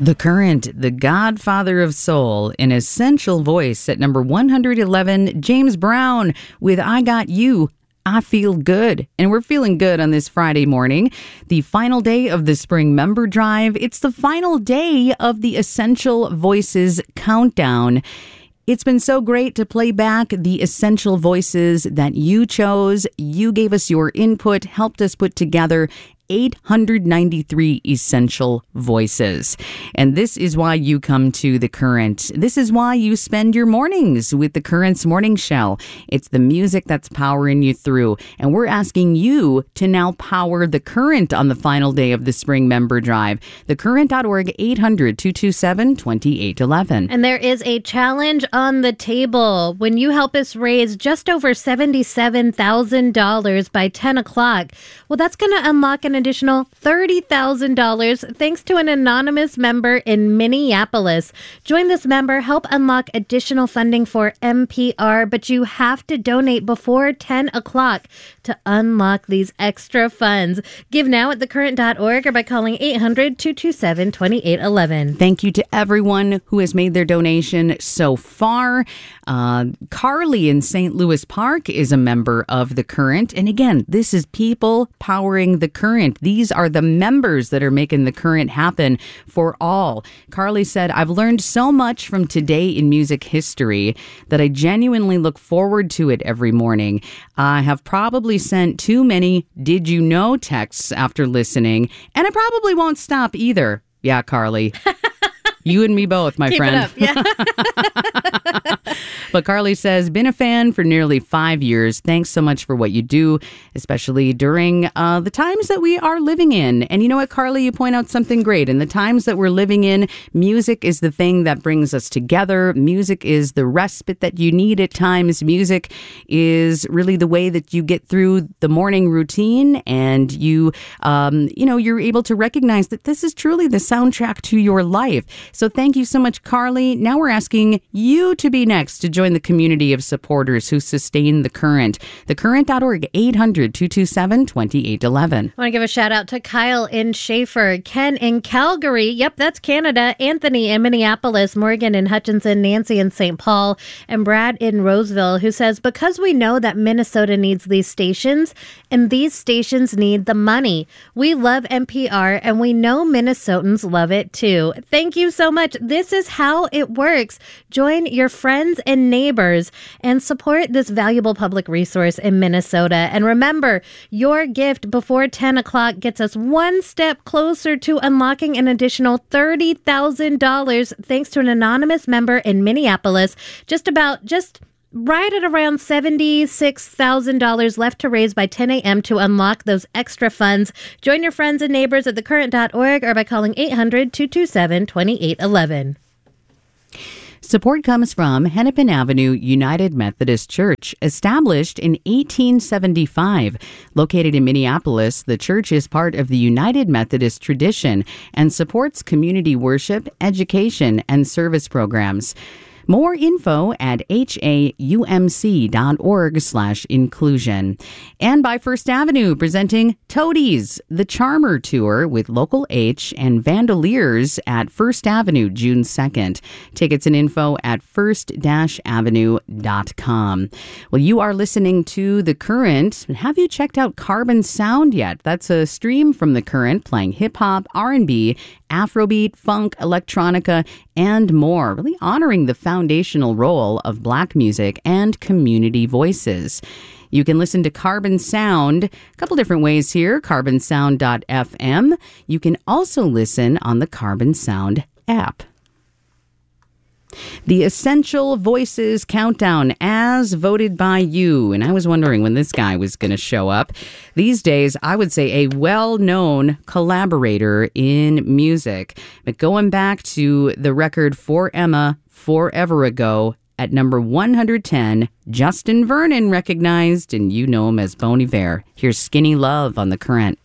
The Current, the godfather of soul, an essential voice at number 111, James Brown with I Got You. I feel good. And we're feeling good on this Friday morning, the final day of the spring member drive. It's the final day of the Essential Voices countdown. It's been so great to play back the essential voices that you chose. You gave us your input, helped us put together 893 essential voices. And this is why you come to The Current. This is why you spend your mornings with The Current's Morning Show. It's the music that's powering you through. And we're asking you to now power The Current on the final day of the spring member drive. TheCurrent.org, 800-227-2811. And there is a challenge on the table. When you help us raise just over $77,000 by 10 o'clock, well, that's going to unlock an additional $30,000 thanks to an anonymous member in Minneapolis. Join this member, help unlock additional funding for NPR, but you have to donate before 10 o'clock to unlock these extra funds. Give now at thecurrent.org or by calling 800-227-2811. Thank you to everyone who has made their donation so far. Carly in St. Louis Park is a member of The Current. And again, this is people powering The Current. These are the members that are making The Current happen for all. Carly said, I've learned so much from today in music history that I genuinely look forward to it every morning. I have probably sent too many did you know texts after listening, and I probably won't stop either. Yeah, Carly. You and me both, my friend. Keep it up, yeah. But Carly says, been a fan for nearly 5 years. Thanks so much for what you do, especially during the times that we are living in. And you know what, Carly, you point out something great. In the times that we're living in, music is the thing that brings us together. Music is the respite that you need at times. Music is really the way that you get through the morning routine, and you're able to recognize that this is truly the soundtrack to your life. So thank you so much, Carly. Now we're asking you to be next to join the community of supporters who sustain The Current. TheCurrent.org, 800-227-2811. I want to give a shout out to Kyle in Schaefer, Ken in Calgary, yep, that's Canada, Anthony in Minneapolis, Morgan in Hutchinson, Nancy in St. Paul, and Brad in Roseville, who says, because we know that Minnesota needs these stations, and these stations need the money. We love NPR, and we know Minnesotans love it too. Thank you so much. This is how it works. Join your friends and neighbors and support this valuable public resource in Minnesota. And remember, your gift before 10 o'clock gets us one step closer to unlocking an additional $30,000 thanks to an anonymous member in Minneapolis. Just right at around $76,000 left to raise by 10 a.m. to unlock those extra funds. Join your friends and neighbors at thecurrent.org or by calling 800-227-2811. Support comes from Hennepin Avenue United Methodist Church, established in 1875. Located in Minneapolis, the church is part of the United Methodist tradition and supports community worship, education, and service programs. More info at haumc.org/inclusion. And by First Avenue, presenting Toadies, the Charmer Tour with Local H and Vandaliers at First Avenue, June 2nd. Tickets and info at first-avenue.com. Well, you are listening to The Current. Have you checked out Carbon Sound yet? That's a stream from The Current playing hip-hop, R&B, Afrobeat, funk, electronica, and more, really honoring the foundational role of Black music and community voices. You can listen to Carbon Sound a couple different ways here, carbonsound.fm. You can also listen on the Carbon Sound app. The Essential Voices Countdown, as voted by you. And I was wondering when this guy was going to show up. These days, I would say a well-known collaborator in music. But going back to the record for Emma forever ago, at number 110, Justin Vernon recognized, and you know him as Bon Iver. Here's Skinny Love on The Current.